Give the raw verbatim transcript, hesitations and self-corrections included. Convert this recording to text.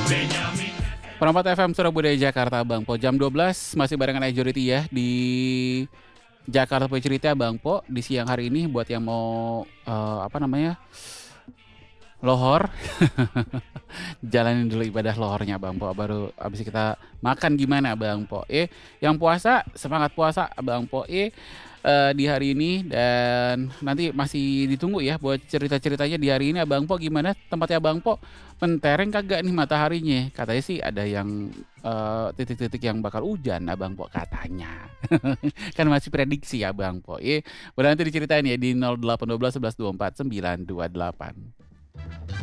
Perempat F M Surabaya Jakarta Bang Po. Jam dua belas masih barengan Majority ya di Jakarta Punya Cerita Bang Po di siang hari ini buat yang mau eh, apa namanya? Lohor. Jalanin dulu ibadah lohornya Bang Po. Baru abis itu kita makan gimana Bang Po. Eh, yang puasa semangat puasa Bang Po. Eh eh, di hari ini dan nanti masih ditunggu ya buat cerita-ceritanya di hari ini Abang Po gimana tempatnya Abang Po mentereng kagak nih mataharinya katanya sih ada yang eh, titik-titik yang bakal hujan Abang Po katanya kan masih prediksi ya Abang Po eh boleh nanti diceritain ya di nol delapan satu dua satu satu dua empat sembilan dua delapan.